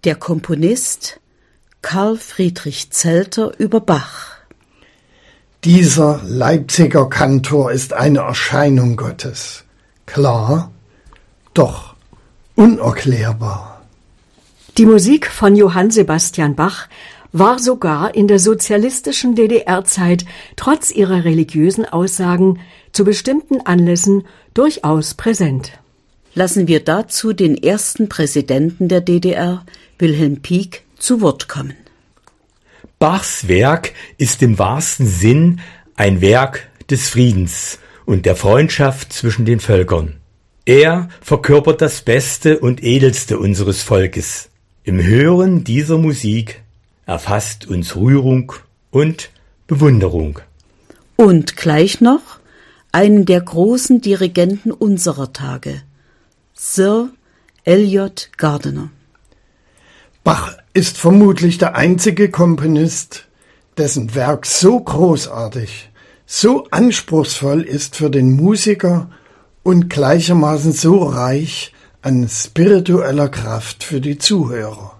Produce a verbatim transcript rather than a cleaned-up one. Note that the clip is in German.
der Komponist Karl Friedrich Zelter über Bach. Dieser Leipziger Kantor ist eine Erscheinung Gottes. Klar, doch unerklärbar. Die Musik von Johann Sebastian Bach war sogar in der sozialistischen D D R-Zeit trotz ihrer religiösen Aussagen zu bestimmten Anlässen durchaus präsent. Lassen wir dazu den ersten Präsidenten der D D R, Wilhelm Pieck, zu Wort kommen. Bachs Werk ist im wahrsten Sinn ein Werk des Friedens und der Freundschaft zwischen den Völkern. Er verkörpert das Beste und Edelste unseres Volkes. Im Hören dieser Musik erfasst uns Rührung und Bewunderung. Und gleich noch einen der großen Dirigenten unserer Tage, Sir Elliot Gardiner. Bach ist vermutlich der einzige Komponist, dessen Werk so großartig, so anspruchsvoll ist für den Musiker und gleichermaßen so reich an spiritueller Kraft für die Zuhörer.